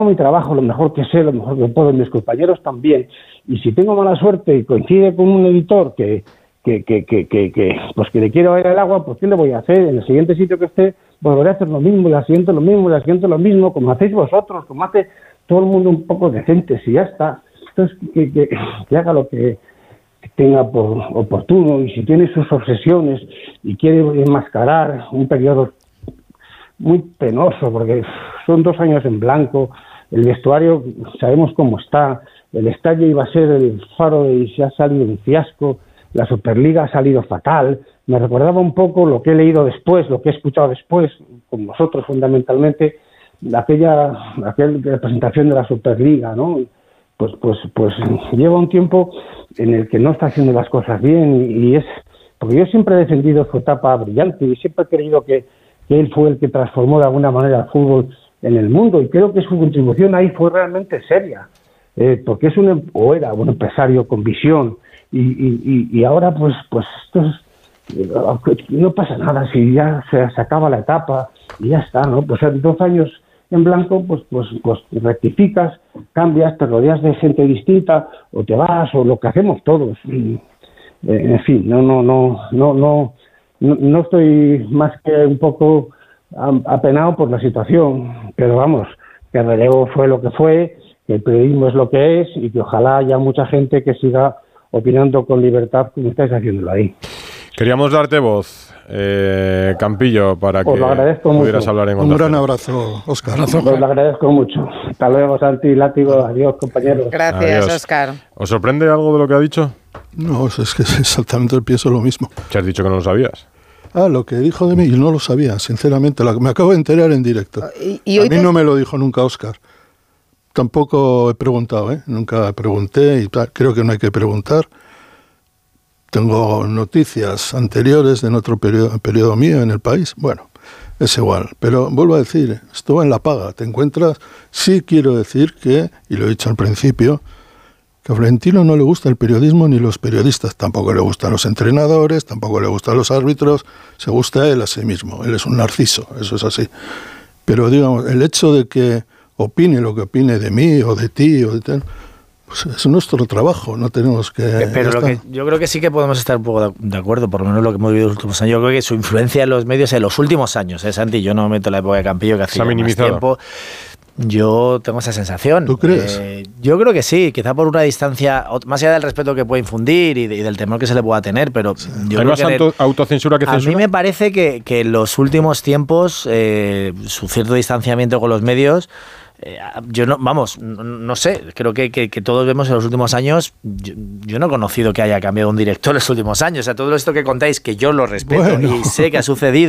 mi trabajo lo mejor que sé, lo mejor que puedo, mis compañeros también, y si tengo mala suerte y coincide con un editor que pues que le quiero ir al agua, pues ¿qué le voy a hacer? En el siguiente sitio que esté, volveré a hacer lo mismo, y al siguiente lo mismo, y al siguiente lo mismo, como hacéis vosotros, como hace todo el mundo un poco decente, si ya está. Entonces, que haga lo que tenga por oportuno, y si tiene sus obsesiones y quiere enmascarar un periodo muy penoso, porque son 2 años en blanco, el vestuario sabemos cómo está, el estadio iba a ser el faro y se ha salido un fiasco, la Superliga ha salido fatal, me recordaba un poco lo que he leído después, lo que he escuchado después, con vosotros fundamentalmente, aquella representación de la Superliga, ¿no? Pues lleva un tiempo en el que no está haciendo las cosas bien, y es porque yo siempre he defendido su etapa brillante y siempre he creído que él fue el que transformó de alguna manera el fútbol en el mundo, y creo que su contribución ahí fue realmente seria, porque era un empresario con visión, y ahora pues esto no pasa nada, si ya se acaba la etapa y ya está, ¿no? Pues en 2 años en blanco, pues rectificas, cambias, te rodeas de gente distinta, o te vas, o lo que hacemos todos. En fin, no estoy más que un poco apenado por la situación, pero vamos, que el relevo fue lo que fue, que el periodismo es lo que es, y que ojalá haya mucha gente que siga opinando con libertad como estáis haciéndolo ahí. Queríamos darte voz, Campillo, para que pudieras hablar en Onda. Un gran abrazo, Óscar. Os lo agradezco mucho. Hasta luego, Santi, Látigo. Adiós, compañeros. Gracias, Óscar. ¿Os sorprende algo de lo que ha dicho? No, es que exactamente pienso lo mismo. ¿Qué has dicho que no lo sabías? Lo que dijo de mí, yo no lo sabía, sinceramente. Me acabo de enterar en directo. A mí no me lo dijo nunca Óscar. Tampoco he preguntado, nunca pregunté, y creo que no hay que preguntar. Tengo noticias anteriores en otro periodo mío en El País. Bueno, es igual. Pero vuelvo a decir, estuvo en la paga. Te encuentras, sí quiero decir que, y lo he dicho al principio, que a Florentino no le gusta el periodismo ni los periodistas. Tampoco le gustan los entrenadores, tampoco le gustan los árbitros. Se gusta él a sí mismo. Él es un narciso, eso es así. Pero digamos, el hecho de que opine lo que opine de mí o de ti o de tal, pues es nuestro trabajo, no tenemos que... Pero yo creo que sí que podemos estar un poco de acuerdo, por lo menos lo que hemos vivido en los últimos años. Yo creo que su influencia en los medios en los últimos años, Santi, yo no meto la época de Campillo, que hacía más tiempo. Yo tengo esa sensación. ¿Tú crees? Yo creo que sí, quizá por una distancia, más allá del respeto que puede infundir y del temor que se le pueda tener, pero yo ¿hay creo más autocensura que censura? A mí me parece que en los últimos tiempos su cierto distanciamiento con los medios, yo no sé, creo que todos vemos en los últimos años, yo no he conocido que haya cambiado un director en los últimos años, o sea, todo esto que contáis, que yo lo respeto y sé que ha sucedido,